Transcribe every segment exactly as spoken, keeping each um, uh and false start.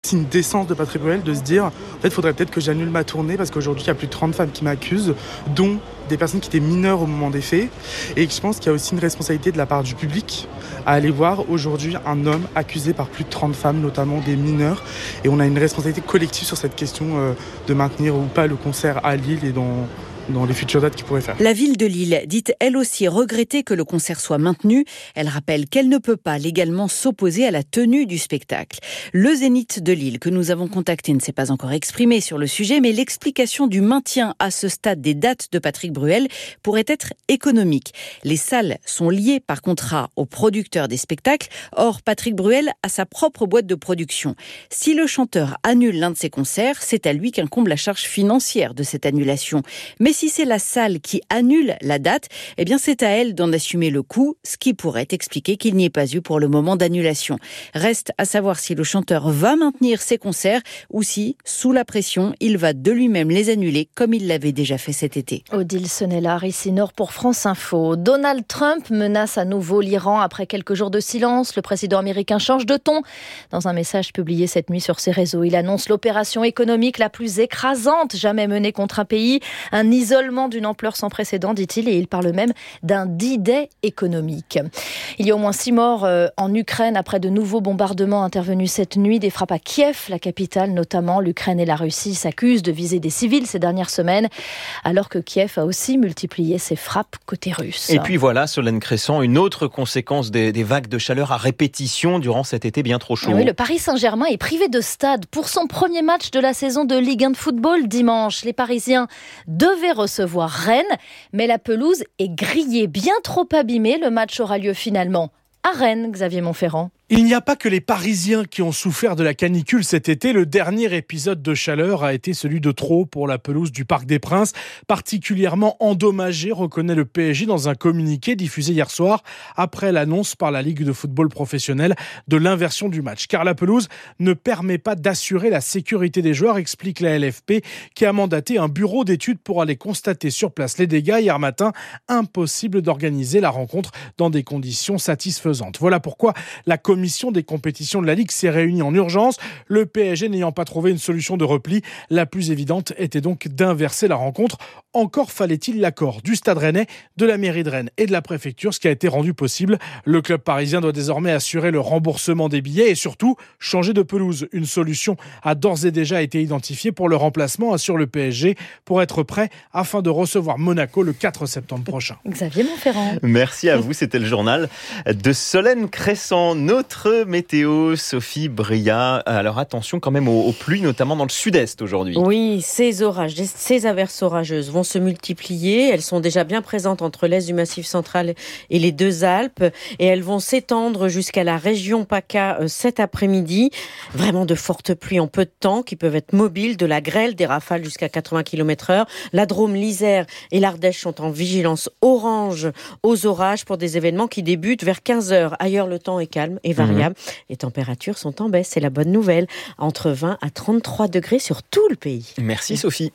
aussi une décence de Patrick Bruel de se dire en fait, il faudrait peut-être que j'annule ma tournée parce qu'aujourd'hui, il y a plus de trente femmes qui m'accusent, dont des personnes qui étaient mineures au moment des faits. Et je pense qu'il y a aussi une responsabilité de la part du public à aller voir aujourd'hui un homme accusé par plus de trente femmes, notamment des mineurs. Et on a une responsabilité collective sur cette question euh, de maintenir ou pas le concert à Lille et dans... dans les futures dates qu'ils pourraient faire. La ville de Lille dit elle aussi regretter que le concert soit maintenu. Elle rappelle qu'elle ne peut pas légalement s'opposer à la tenue du spectacle. Le Zénith de Lille, que nous avons contacté, ne s'est pas encore exprimé sur le sujet, mais l'explication du maintien à ce stade des dates de Patrick Bruel pourrait être économique. Les salles sont liées par contrat aux producteurs des spectacles. Or, Patrick Bruel a sa propre boîte de production. Si le chanteur annule l'un de ses concerts, c'est à lui qu'incombe la charge financière de cette annulation. Mais si c'est la salle qui annule la date, eh bien c'est à elle d'en assumer le coût, ce qui pourrait expliquer qu'il n'y ait pas eu pour le moment d'annulation. Reste à savoir si le chanteur va maintenir ses concerts ou si, sous la pression, il va de lui-même les annuler comme il l'avait déjà fait cet été. Odile Senelard, ici Nord pour France Info. Donald Trump menace à nouveau l'Iran après quelques jours de silence. Le président américain change de ton. Dans un message publié cette nuit sur ses réseaux, il annonce l'opération économique la plus écrasante jamais menée contre un pays. Un isolement d'une ampleur sans précédent, dit-il, et il parle même d'un D-Day économique. Il y a au moins six morts en Ukraine après de nouveaux bombardements intervenus cette nuit, des frappes à Kiev, la capitale notamment. L'Ukraine et la Russie s'accusent de viser des civils ces dernières semaines, alors que Kiev a aussi multiplié ses frappes côté russe. Et puis voilà, Solène Crescent, une autre conséquence des, des vagues de chaleur à répétition durant cet été bien trop chaud. Oui, le Paris Saint-Germain est privé de stade pour son premier match de la saison de Ligue un de football dimanche. Les Parisiens devaient recevoir Rennes, mais la pelouse est grillée, bien trop abîmée. Le match aura lieu finalement à Rennes, Xavier Montferrand. Il n'y a pas que les Parisiens qui ont souffert de la canicule cet été. Le dernier épisode de chaleur a été celui de trop pour la pelouse du Parc des Princes, particulièrement endommagée, reconnaît le P S G dans un communiqué diffusé hier soir après l'annonce par la Ligue de football professionnel de l'inversion du match. Car la pelouse ne permet pas d'assurer la sécurité des joueurs, explique la L F P, qui a mandaté un bureau d'études pour aller constater sur place les dégâts. Hier matin, impossible d'organiser la rencontre dans des conditions satisfaisantes. Voilà pourquoi la commission La commission des compétitions de la Ligue s'est réunie en urgence. Le P S G n'ayant pas trouvé une solution de repli, la plus évidente était donc d'inverser la rencontre. Encore fallait-il l'accord du Stade Rennais, de la mairie de Rennes et de la préfecture, ce qui a été rendu possible. Le club parisien doit désormais assurer le remboursement des billets et surtout changer de pelouse. Une solution a d'ores et déjà été identifiée pour le remplacement, assure le P S G, pour être prêt afin de recevoir Monaco le quatre septembre prochain. Xavier Montferrand. Merci à vous, c'était le journal de Solène Crescent. Notre météo, Sophie Bria. Alors attention quand même aux, aux pluies, notamment dans le sud-est aujourd'hui. Oui, ces orages, ces averses orageuses vont se multiplier. Elles sont déjà bien présentes entre l'est du Massif central et les deux Alpes. Et elles vont s'étendre jusqu'à la région PACA euh, cet après-midi. Vraiment de fortes pluies en peu de temps qui peuvent être mobiles, de la grêle, des rafales jusqu'à quatre-vingts kilomètres heure. La Drôme, l'Isère et l'Ardèche sont en vigilance orange aux orages pour des événements qui débutent vers quinze heures. Ailleurs, le temps est calme et variable. Mmh. Les températures sont en baisse, c'est la bonne nouvelle. Entre vingt à trente-trois degrés sur tout le pays. Merci Sophie.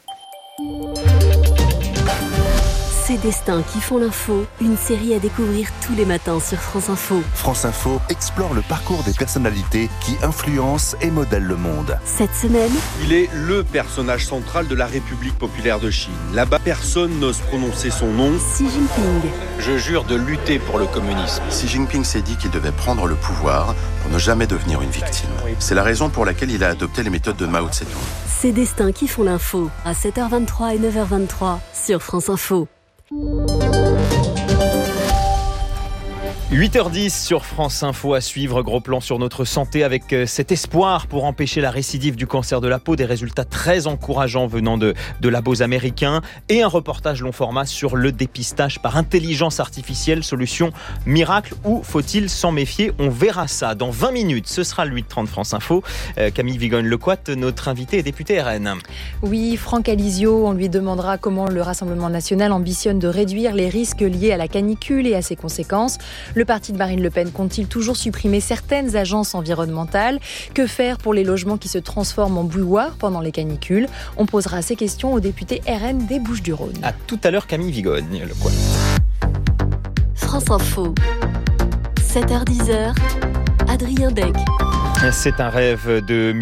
Ces destins qui font l'info, une série à découvrir tous les matins sur France Info. France Info explore le parcours des personnalités qui influencent et modèlent le monde. Cette semaine, il est le personnage central de la République populaire de Chine. Là-bas, personne n'ose prononcer son nom. Xi Jinping. Je jure de lutter pour le communisme. Xi Jinping s'est dit qu'il devait prendre le pouvoir pour ne jamais devenir une victime. C'est la raison pour laquelle il a adopté les méthodes de Mao Tse-tung. Ces destins qui font l'info, à sept heures vingt-trois et neuf heures vingt-trois sur France Info. huit heures dix sur France Info à suivre. Gros plan sur notre santé avec cet espoir pour empêcher la récidive du cancer de la peau. Des résultats très encourageants venant de, de labos américains. Et un reportage long format sur le dépistage par intelligence artificielle. Solution miracle ou faut-il s'en méfier? On verra ça dans vingt minutes. Ce sera le huit trente France Info. Euh, Camille Vigogne-Lecoat, notre invité est député R N. Oui, Franck Alizio, on lui demandera comment le Rassemblement national ambitionne de réduire les risques liés à la canicule et à ses conséquences. Le parti de Marine Le Pen compte-t-il toujours supprimer certaines agences environnementales? Que faire pour les logements qui se transforment en bouilloires pendant les canicules? On posera ces questions au député R N des Bouches-du-Rhône. À tout à l'heure, Camille Vigogne-Lecoat. France Info, sept heures dix, Adrien Beck. C'est un rêve de